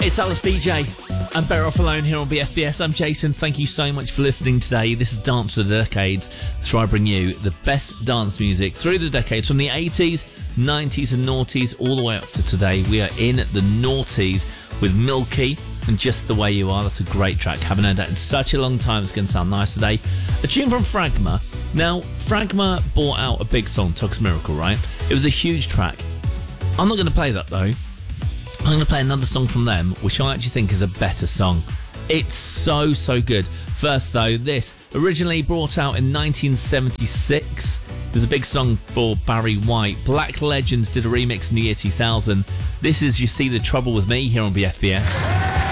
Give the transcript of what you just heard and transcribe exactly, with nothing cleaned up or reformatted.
It's Alice D J and Better Off Alone here on B F B S. I'm Jason. Thank you so much for listening today. This is Dance for the Decades. That's where I bring you the best dance music through the decades, from the eighties, nineties and noughties all the way up to today. We are in the noughties with Milky and Just the Way You Are. That's a great track. Haven't heard that in such a long time. It's going to sound nice today. A tune from Fragma. Now, Fragma brought out a big song, Tux Miracle, right? It was a huge track. I'm not going to play that though. I'm going to play another song from them, which I actually think is a better song. It's so, so good. First though, this, originally brought out in nineteen seventy-six. It was a big song for Barry White. Black Legends did a remix in the year two thousand. This is You See the Trouble With Me here on B F B S.